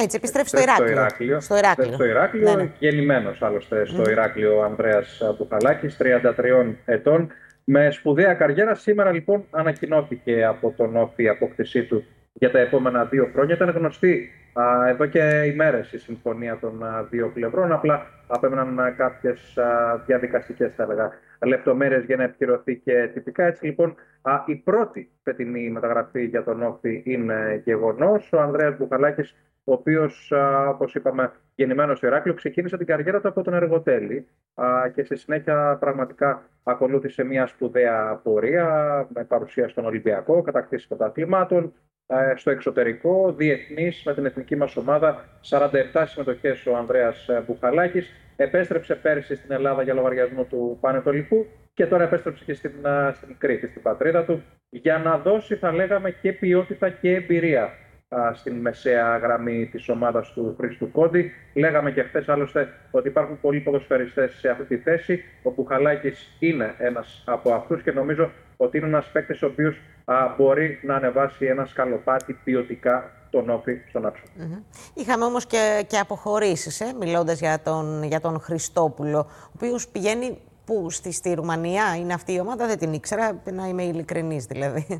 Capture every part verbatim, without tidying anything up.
Έτσι, επιστρέφει στο Ηράκλειο. Στο Ηράκλειο, στο Ηράκλειο. στο Ηράκλειο ναι, ναι. Γεννημένος άλλωστε στο Mm. Ηράκλειο ο Ανδρέας Μπουχαλάκης, τριάντα τριών ετών, με σπουδαία καριέρα. Σήμερα λοιπόν ανακοινώθηκε από τον Όφη η απόκτησή του για τα επόμενα δύο χρόνια. Ήταν γνωστή α, εδώ και ημέρες η συμφωνία των α, δύο πλευρών, απλά απέμεναν κάποιες διαδικαστικές, θα έλεγα, λεπτομέρειες για να επικυρωθεί και τυπικά. Έτσι λοιπόν α, η πρώτη φετινή μεταγραφή για τον Όφη είναι γεγονός. Ο Ανδρέας Μπουχαλάκης, ο οποίος, όπως είπαμε, γεννημένος στο Ηράκλειο, ξεκίνησε την καριέρα του από τον Εργοτέλη και στη συνέχεια πραγματικά ακολούθησε μια σπουδαία πορεία με παρουσία στον Ολυμπιακό, κατακτήσει πρωταθλημάτων, στο εξωτερικό, διεθνής με την εθνική μας ομάδα, σαράντα επτά συμμετοχές ο Ανδρέας Μπουχαλάκης. Επέστρεψε πέρυσι στην Ελλάδα για λογαριασμό του Πανετολικού και τώρα επέστρεψε και στην, στην Κρήτη, στην πατρίδα του, για να δώσει, θα λέγαμε, και ποιότητα και εμπειρία στην μεσαία γραμμή της ομάδας του Χρήστου Κόντι. Λέγαμε και χθες άλλωστε ότι υπάρχουν πολλοί ποδοσφαιριστές σε αυτή τη θέση. Ο Μπουχαλάκης είναι ένας από αυτούς και νομίζω ότι είναι ένας παίκτης ο οποίος α, μπορεί να ανεβάσει ένα σκαλοπάτι ποιοτικά τον Όφη στον άξονα. Mm-hmm. Είχαμε όμως και, και αποχωρήσεις, ε, μιλώντας για τον, για τον Χριστόπουλο, ο οποίος πηγαίνει που, στη, στη Ρουμανία. Είναι αυτή η ομάδα, δεν την ήξερα, να είμαι ειλικρινής δηλαδή.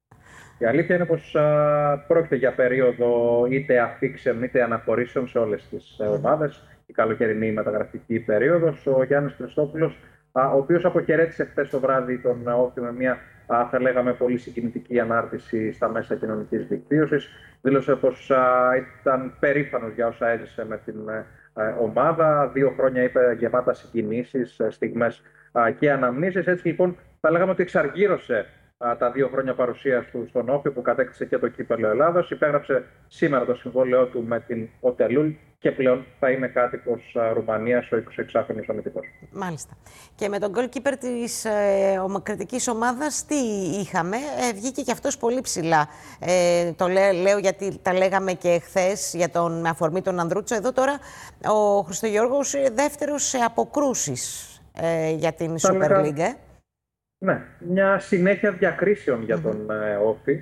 Η αλήθεια είναι πως α, πρόκειται για περίοδο είτε αφήξεων είτε αναχωρήσεων σε όλες τις mm. ομάδες. Η καλοκαιρινή μεταγραφική περίοδος. Ο Γιάννης Χριστόπουλος, α, ο οποίος αποχαιρέτησε χθες το βράδυ τον Όφη με μια, α, θα λέγαμε, πολύ συγκινητική ανάρτηση στα μέσα κοινωνικής δικτύωσης. Δήλωσε πως α, ήταν περήφανος για όσα έζησε με την α, ομάδα. Δύο χρόνια, είπε, γεμάτα συγκινήσεις, στιγμές α, και αναμνήσεις. Έτσι λοιπόν θα λέγαμε ότι εξαργύρωσε τα δύο χρόνια παρουσίας του στον Όφη, που κατέκτησε και το κύπελλο Ελλάδος. Υπέγραψε σήμερα το συμβόλαιό του με την Οτελούλ και πλέον θα είναι κάτοικος Ρουμανίας ο εικοσιεξάχρονος αμυντικός. Μάλιστα. Και με τον goalkeeper της ε, κριτικής ομάδας τι είχαμε? Ε, βγήκε και αυτός πολύ ψηλά. Ε, το λέ, λέω γιατί τα λέγαμε και χθες για τον, με αφορμή τον Ανδρούτσο. Εδώ τώρα ο Χριστογιώργος δεύτερος σε αποκρούσεις ε, για την τα Super λέγα... League. Ε. Ναι, μια συνέχεια διακρίσεων για τον mm-hmm. Όφη.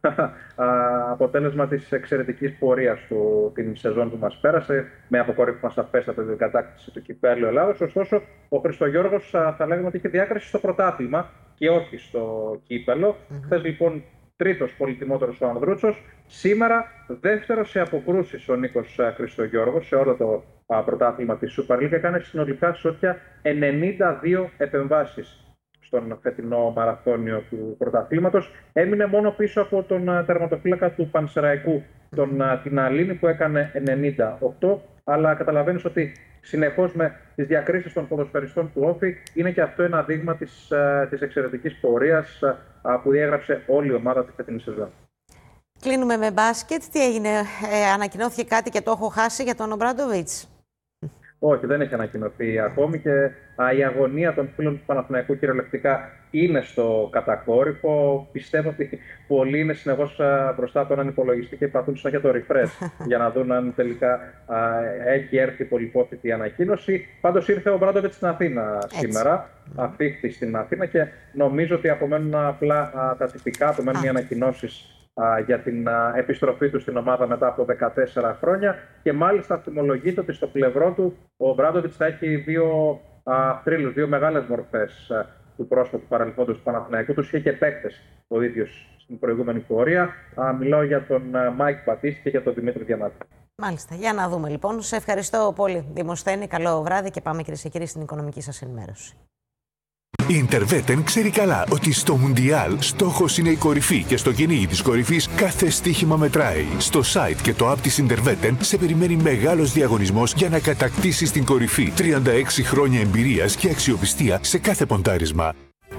Αποτέλεσμα της εξαιρετικής πορείας του την σεζόν που μας πέρασε, με αποκορύφωμα σαφέστατα την κατάκτηση του κυπέλλου Ελλάδος. Ωστόσο, ο Χριστογιώργος θα λέγαμε ότι είχε διάκριση στο πρωτάθλημα και όχι στο κύπελλο. Mm-hmm. Χθες λοιπόν τρίτος πολυτιμότερος ο Ανδρούτσος. Σήμερα δεύτερος σε αποκρούσεις ο Νίκος Χριστογιώργος σε όλο το πρωτάθλημα της Super League. Έκανε συνολικά σώτια ενενήντα δύο επεμβάσεις στον φετινό μαραθώνιο του πρωταθλήματος. Έμεινε μόνο πίσω από τον τερματοφύλακα του Πανσεραϊκού, τον Τιναλίνη, που έκανε ενενήντα οκτώ. Αλλά καταλαβαίνεις ότι συνεχώς με τις διακρίσεις των ποδοσφαιριστών του Όφη είναι και αυτό ένα δείγμα της, της εξαιρετικής πορείας που διέγραψε όλη η ομάδα τη φετινή σεζόν. Κλείνουμε με μπάσκετ. Τι έγινε, ε, ανακοινώθηκε κάτι και το έχω χάσει για τον Ομπράντοβιτς? Όχι, δεν έχει ανακοινωθεί ακόμη και α, η αγωνία των φίλων του Παναθηναϊκού κυριολεκτικά είναι στο κατακόρυφο. Πιστεύω ότι πολλοί είναι συνεχώς μπροστά από έναν υπολογιστή και πατούν για το refresh για να δουν αν τελικά α, έχει έρθει η πολυπόθητη ανακοίνωση. Πάντως ήρθε ο Ομπράντοβιτς στην Αθήνα σήμερα, αφήχθη στην Αθήνα και νομίζω ότι απομένουν απλά α, τα τυπικά, απομένουν οι ανακοινώσεις για την επιστροφή του στην ομάδα μετά από δεκατέσσερα χρόνια και μάλιστα θυμολογείται ότι στο πλευρό του ο Ομπράντοβιτς θα έχει δύο θρύλους, δύο μεγάλες μορφές του πρόσωπου παρελθόντος του Παναθηναϊκού. Τους είχε και παίκτες ο ίδιος στην προηγούμενη πορεία. Μιλάω για τον Μάικ Πατίστη και για τον Δημήτρη Διαμάτη. Μάλιστα. Για να δούμε λοιπόν. Σε ευχαριστώ πολύ, Δημοσθένη. Καλό βράδυ και πάμε, κυρίες και κύριοι, στην οικονομική σας ενημέρωση. Η Interwetten ξέρει καλά ότι στο Μουντιάλ στόχος είναι η κορυφή και στο κυνήγι της κορυφής κάθε στοίχημα μετράει. Στο site και το app της Interwetten σε περιμένει μεγάλος διαγωνισμός για να κατακτήσεις την κορυφή. τριάντα έξι χρόνια εμπειρίας και αξιοπιστία σε κάθε ποντάρισμα.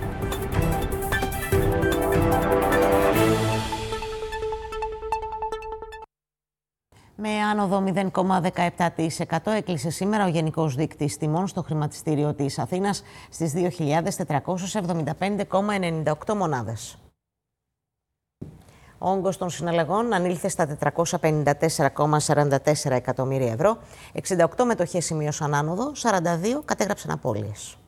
Με άνοδο μηδέν κόμμα δεκαεπτά τοις εκατό έκλεισε σήμερα ο Γενικός Δείκτης Τιμών στο χρηματιστήριο της Αθήνας στις δύο χιλιάδες τετρακόσιες εβδομήντα πέντε κόμμα ενενήντα οκτώ μονάδες. Ο όγκος των συναλλαγών ανήλθε στα τετρακόσια πενήντα τέσσερα κόμμα σαράντα τέσσερα εκατομμύρια ευρώ, εξήντα οκτώ μετοχές σημείωσαν άνοδο, σαράντα δύο κατέγραψαν απώλειες.